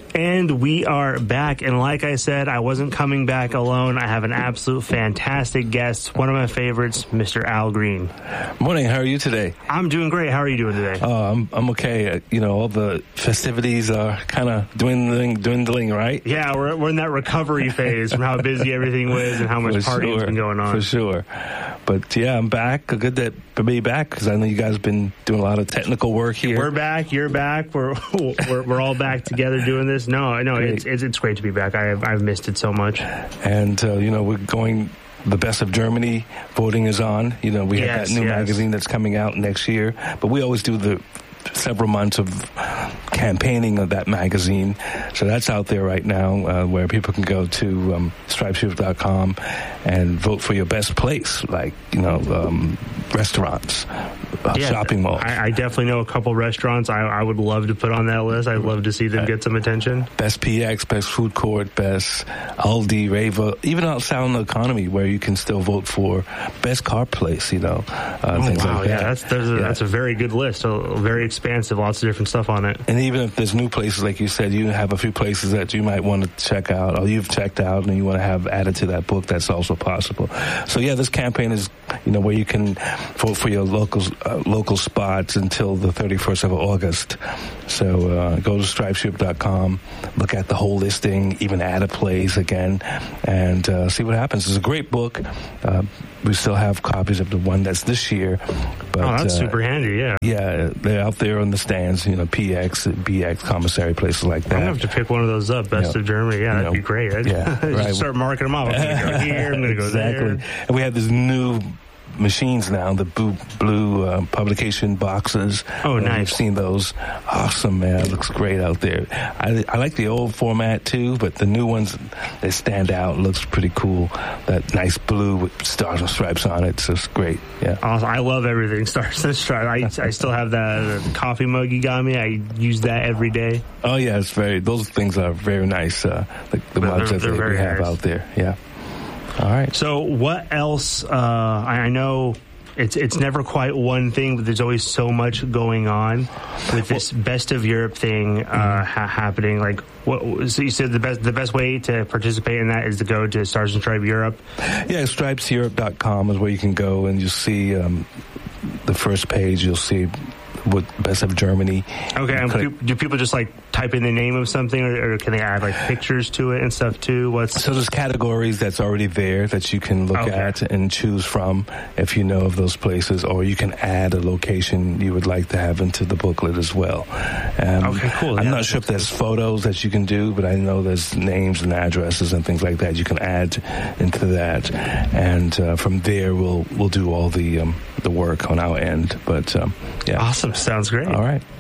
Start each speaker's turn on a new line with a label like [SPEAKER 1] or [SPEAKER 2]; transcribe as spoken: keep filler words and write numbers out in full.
[SPEAKER 1] And we are back. And like I said, I wasn't coming back alone. I have an absolute fantastic guest, one of my favorites, Mister Al Green.
[SPEAKER 2] Morning. How are you today?
[SPEAKER 1] I'm doing great. How are you doing today?
[SPEAKER 2] Oh, I'm I'm okay. Uh, you know, all the festivities are kind of dwindling, dwindling, right?
[SPEAKER 1] Yeah, we're we're in that recovery phase from how busy everything was and how much
[SPEAKER 2] For
[SPEAKER 1] partying's
[SPEAKER 2] sure.
[SPEAKER 1] been going on.
[SPEAKER 2] For sure. But yeah, I'm back. Good that to be back because I know you guys have been doing a lot of technical work here.
[SPEAKER 1] We're back. You're back. We're we're, we're all back together doing this. No, no, it's, it's it's great to be back. I have, I've missed it so much.
[SPEAKER 2] And uh, you know, we're going. The Best of Germany voting is on. You know, we
[SPEAKER 1] yes,
[SPEAKER 2] have that new
[SPEAKER 1] yes.
[SPEAKER 2] magazine that's coming out next year. But we always do the several months of campaigning of that magazine. So that's out there right now uh, where people can go to um, stripes europe dot com and vote for your best place, like, you know, um, restaurants, uh,
[SPEAKER 1] yeah,
[SPEAKER 2] shopping malls.
[SPEAKER 1] I, I definitely know a couple restaurants I, I would love to put on that list. I'd love to see them get some attention.
[SPEAKER 2] Best P X, best food court, best Aldi, Rava, even outside in the economy where you can still vote for best car place, you know, uh,
[SPEAKER 1] oh,
[SPEAKER 2] things
[SPEAKER 1] wow,
[SPEAKER 2] like
[SPEAKER 1] yeah,
[SPEAKER 2] that.
[SPEAKER 1] that's, that's, a,
[SPEAKER 2] yeah.
[SPEAKER 1] that's a very good list. So very expansive, lots of different stuff on it.
[SPEAKER 2] And even if there's new places, like you said, you have a few places that you might want to check out or you've checked out and you want to have added to that book, that's also possible. So yeah, this campaign is, you know, where you can vote for your local, uh, local spots until the thirty-first of August. So uh, go to stripes europe dot com, look at the whole listing, even add a place again, and uh, see what happens. It's a great book. Uh, we still have copies of the one that's this year. But,
[SPEAKER 1] oh, that's
[SPEAKER 2] uh,
[SPEAKER 1] super handy, yeah.
[SPEAKER 2] Yeah, they're out there on the stands, you know, P X, B X, commissary, places like that.
[SPEAKER 1] I'm going to have to pick one of those up, Best
[SPEAKER 2] Yeah.
[SPEAKER 1] of Germany. Yeah, that'd
[SPEAKER 2] know,
[SPEAKER 1] be great. I'd
[SPEAKER 2] yeah,
[SPEAKER 1] just
[SPEAKER 2] right.
[SPEAKER 1] start marking them off. I'm going to go here, I'm going to go
[SPEAKER 2] exactly.
[SPEAKER 1] there.
[SPEAKER 2] And we have this new machines now, the blue, blue uh, publication boxes.
[SPEAKER 1] Oh,
[SPEAKER 2] uh,
[SPEAKER 1] nice.
[SPEAKER 2] You've seen those. Awesome, man. It looks great out there. I, I like the old format, too, but the new ones, they stand out. It looks pretty cool. That nice blue with stars and stripes on it. So it's great. Yeah.
[SPEAKER 1] Awesome. I love everything Stars and Stripes. I, I still have that uh, coffee mug you got me. I use that every day.
[SPEAKER 2] Oh, yeah. It's very, those things are very nice. Uh, the the
[SPEAKER 1] They're-
[SPEAKER 2] mugs that
[SPEAKER 1] they're
[SPEAKER 2] they,
[SPEAKER 1] very
[SPEAKER 2] we have
[SPEAKER 1] nice.
[SPEAKER 2] out there. Yeah. All right.
[SPEAKER 1] So what else? Uh, I, I know it's it's never quite one thing, but there's always so much going on with this Best of Europe thing uh, mm-hmm. ha- happening. Like, what? So you said the best the best way to participate in that is to go to Stars and Stripes Europe.
[SPEAKER 2] Yeah, stripes europe dot com is where you can go and you'll see um, the first page. You'll see what Best of Germany.
[SPEAKER 1] Okay, and do, do people just like type in the name of something, or, or can they add like pictures to it and stuff too? What's
[SPEAKER 2] so there's categories that's already there that you can look
[SPEAKER 1] okay.
[SPEAKER 2] at and choose from if you know of those places, or you can add a location you would like to have into the booklet as well. Um,
[SPEAKER 1] okay, cool.
[SPEAKER 2] I'm
[SPEAKER 1] yeah,
[SPEAKER 2] not sure if there's photos that you can do, but I know there's names and addresses and things like that you can add into that, and uh, from there we'll we'll do all the um, the work on our end. But um, yeah,
[SPEAKER 1] awesome. Sounds great.
[SPEAKER 2] All right.